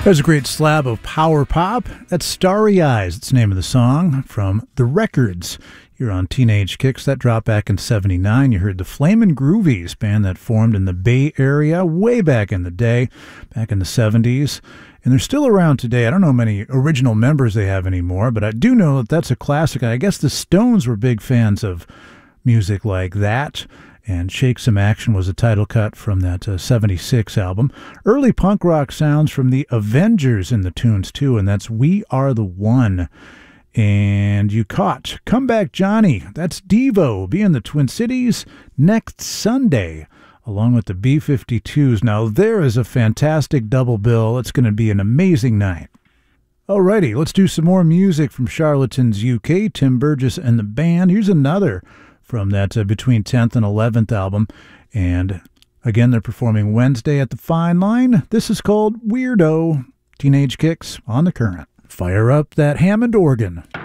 There's a great slab of power pop. That's Starry Eyes. It's the name of the song from The Records. You're on Teenage Kicks. That dropped back in '79. You heard the Flamin' Groovies, band that formed in the Bay Area way back in the day, back in the '70s. And they're still around today. I don't know how many original members they have anymore, but I do know that that's a classic. I guess the Stones were big fans of music like that. And Shake Some Action was a title cut from that '76 album. Early punk rock sounds from the Avengers in the tunes, too, and that's We Are the One. And you caught Comeback Johnny. That's Devo. Be in the Twin Cities next Sunday, along with the B-52s. Now, there is a fantastic double bill. It's going to be an amazing night. Alrighty, let's do some more music from Charlatans UK, Tim Burgess and the band. Here's another from that Between 10th and 11th album. And again, they're performing Wednesday at the Fine Line. This is called Weirdo. Teenage Kicks on the Current. Fire up that Hammond organ.